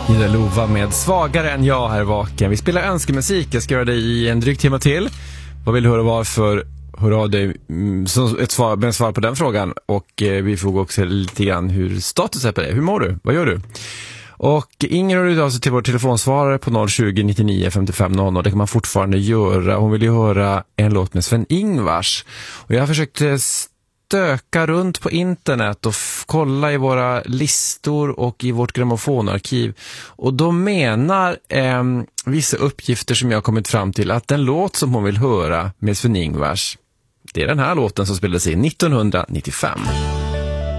Ida Lova med Svagare än jag här vaken. Vi spelar önskemusik. Jag ska göra det i en dryg timme till. Vad vill du höra varför? Hör av dig ett svar på den frågan. Och vi får också lite grann hur status är på det. Hur mår du? Vad gör du? Och Inger har idag till vår telefonsvarare på 020 99 55 00. Det kan man fortfarande göra. Hon vill ju höra en låt med Sven-Ingvars. Och jag har försökt stöka runt på internet och kolla i våra listor och i vårt grammofonarkiv. Och då menar vissa uppgifter som jag har kommit fram till att den låt som hon vill höra med Sven-Ingvars, det är den här låten som spelades in 1995.